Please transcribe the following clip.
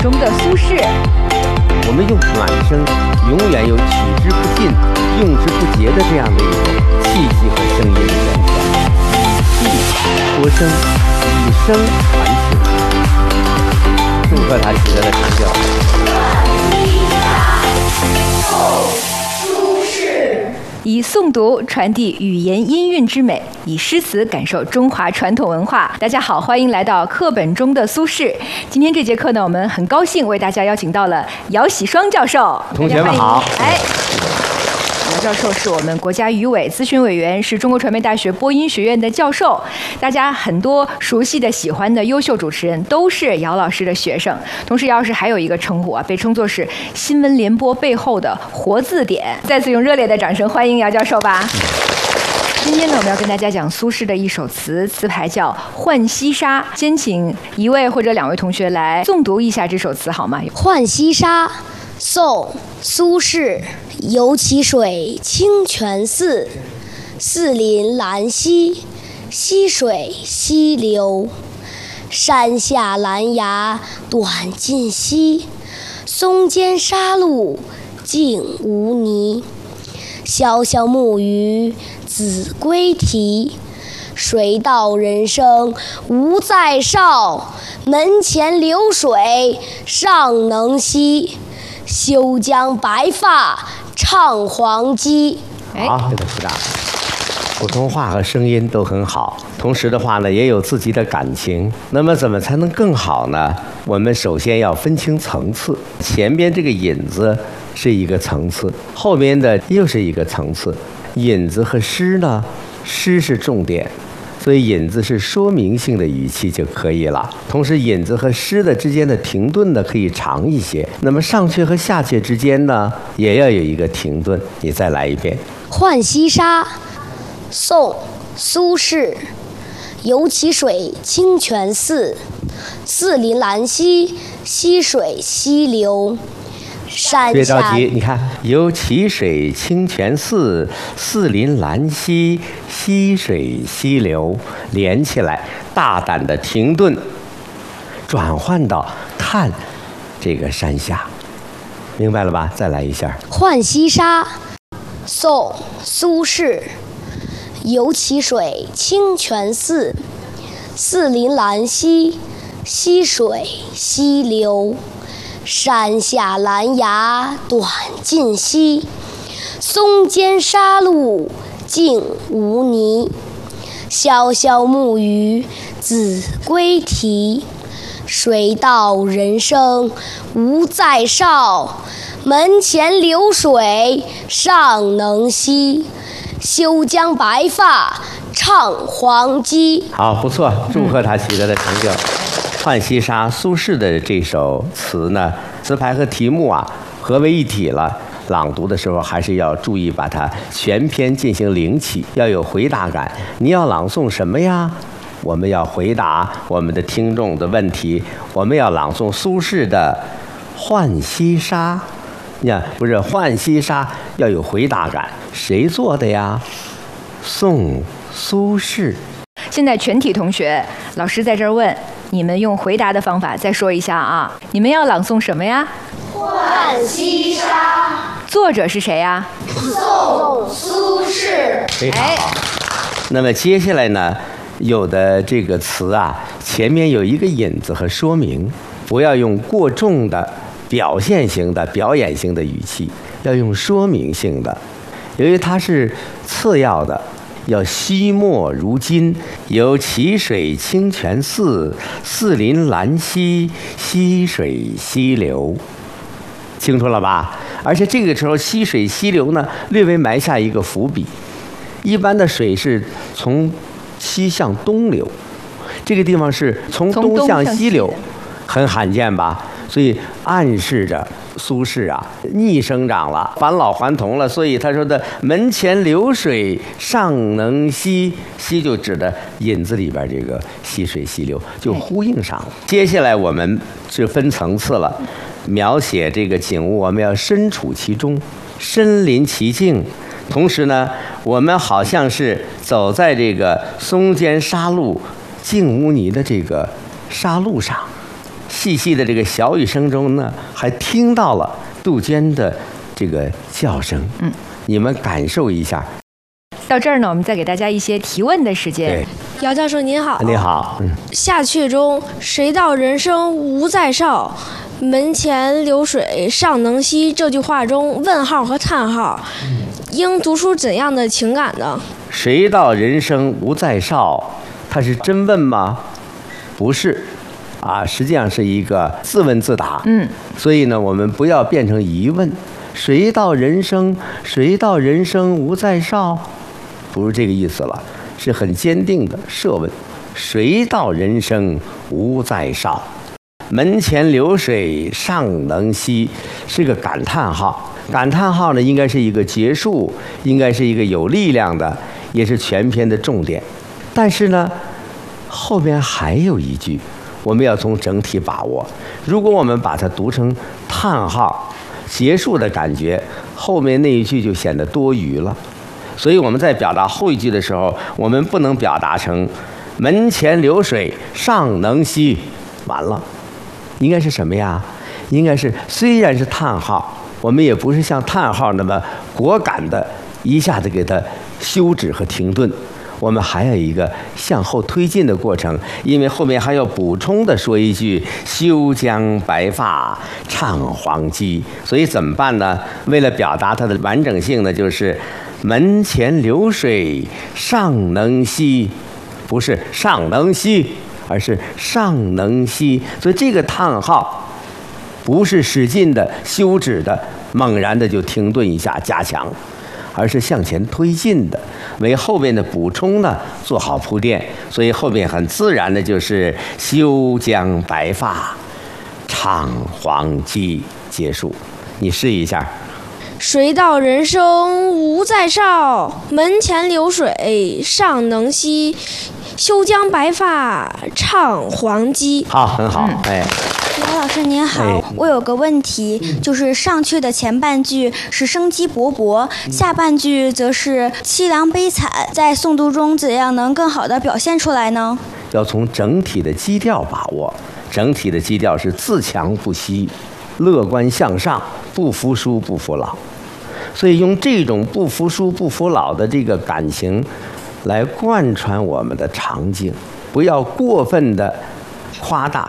中的苏轼。 我们用暖声，永远有取之不尽、用之不竭的这样的一种气息和声音的联想，以气说声，以声传情。祝贺他取得的成就。 以诵读传递语言音韵之美，以诗词感受中华传统文化。大家好，欢迎来到课本中的苏轼。今天这节课呢，我们很高兴为大家邀请到了姚喜双教授。 同学们好。 姚教授是我们国家语委咨询委员，是中国传媒大学播音学院的教授。大家很多熟悉的、喜欢的优秀主持人都是姚老师的学生。同时，姚老师还有一个称呼啊，被称作是新闻联播背后的活字典。再次用热烈的掌声欢迎姚教授吧。今天呢，我们要跟大家讲苏轼的一首词，词牌叫《浣溪沙》。先请一位或者两位同学来诵读一下这首词好吗？ 《浣溪沙》宋·苏轼。游其水清泉寺，寺临兰溪，溪水溪流。山下兰芽短近稀，松间沙路净无泥。潇潇木鱼子规啼，水到人生无再少。门前流水尚能西，休将白发唱黄鸡。 好，这个是的，普通话和声音都很好，同时的话呢，也有自己的感情。那么怎么才能更好呢？我们首先要分清层次，前边这个引子是一个层次，后边的又是一个层次。引子和诗呢，诗是重点，所以引子是说明性的语气就可以了。同时，引子和诗的之间的停顿呢，可以长一些。那么上阙和下阙之间呢，也要有一个停顿。你再来一遍。 《浣溪沙》宋·苏轼。游其水清泉寺，寺临兰溪，溪水溪流。山别着下急，你看，游其水清泉寺，寺临兰溪，溪水溪流，连起来，大胆的停顿，转换到看这个山下，明白了吧？再来一下。 《浣溪沙》宋·苏轼。游其水清泉寺，寺临兰溪，溪水溪流。山下兰芽短近稀，松间沙路净无泥。潇潇木鱼子规啼，水到人生无再少。门前流水尚能西，休将白发唱黄鸡。 好，不错，祝贺他取得的成就。《浣溪沙》苏轼的这首词呢，词牌和题目啊合为一体了。朗读的时候还是要注意把它全篇进行领起，要有回答感。你要朗诵什么呀？我们要回答我们的听众的问题。我们要朗诵苏轼的《浣溪沙》。你看，不是《浣溪沙》要有回答感，谁做的呀？宋苏轼。 现在全体同学，老师在这儿问你们，用回答的方法再说一下啊！你们要朗诵什么呀？ 《浣溪沙》 作者是谁呀？ 宋苏轼。 非常好。那么接下来呢，有的这个词啊，前面有一个引子和说明，不要用过重的表现型的、表演型的语气，要用说明性的。由于它是次要的，要惜墨如金。游其水清泉寺，寺临兰溪，溪水溪流。清楚了吧？而且这个时候溪水溪流呢，略微埋下一个伏笔。一般的水是从西向东流，这个地方是从东向西流，很罕见吧？所以暗示着苏轼啊逆生长了，返老还童了。所以他说的门前流水尚能西，西就指的引子里边这个溪水溪流，就呼应上了。接下来我们是分层次了，描写这个景物，我们要身处其中，身临其境。同时呢，我们好像是走在这个松间沙路净污泥的这个沙路上， 细细的这个小雨声中呢，还听到了杜鹃的这个叫声。你们感受一下。 到这儿呢，我们再给大家一些提问的时间。 姚教授您好。 你好。 下阕中“谁道人生无再少，门前流水尚能西”这句话中，问号和叹号，应读出怎样的情感呢？ 谁道人生无再少，他是真问吗？不是，实际上是一个自问自答。所以呢，我们不要变成疑问。谁道人生无再少？不是这个意思了，是很坚定的设问。谁道人生无再少？门前流水尚能西，是个感叹号。感叹号呢，应该是一个结束，应该是一个有力量的，也是全篇的重点。但是呢，后边还有一句，我们要从整体把握。如果我们把它读成叹号结束的感觉，后面那一句就显得多余了。所以我们在表达后一句的时候，我们不能表达成门前流水尚能西，完了，应该是什么呀？应该是虽然是叹号，我们也不是像叹号那么果敢的一下子给它休止和停顿，我们还有一个向后推进的过程，因为后面还要补充的说一句休将白发唱黄鸡。所以怎么办呢？为了表达它的完整性呢，就是门前流水尚能西，不是尚能西，而是尚能西。所以这个叹号不是使劲的休止的猛然的就停顿一下加强，而是向前推进的，为后面的补充呢做好铺垫。所以后面很自然的就是休将白发唱黄鸡结束。你试一下。 谁道人生无再少，门前流水尚能西，休将白发唱黄鸡。 好，很好。 姚老师您好，我有个问题，就是上阕的前半句是生机勃勃，下半句则是凄凉悲惨，在诵读中怎样能更好地表现出来呢？ 要从整体的基调把握，整体的基调是自强不息，乐观向上，不服输不服老。所以用这种不服输不服老的这个感情来贯穿我们的场景，不要过分的夸大